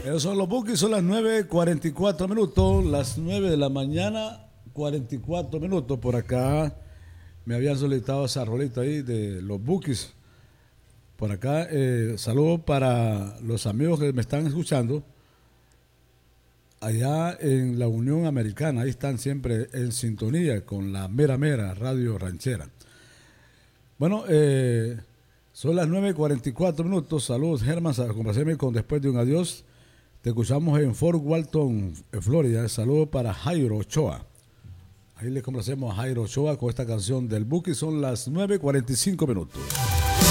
Esos son los Bookies, son las 9:44 minutos, las 9 de la mañana, 44 minutos. Por acá me habían solicitado esa rolita ahí de los Bookies. Por acá, saludos para los amigos que me están escuchando allá en la Unión Americana. Ahí están siempre en sintonía con la Mera Mera Radio Ranchera. Bueno, son las 9:44 minutos. Saludos, Germán. Complacerme con Después de un Adiós. Te escuchamos en Fort Walton, Florida. Saludos para Jairo Ochoa. Ahí le complacemos a Jairo Ochoa con esta canción del Buki. Son las 9:45 minutos.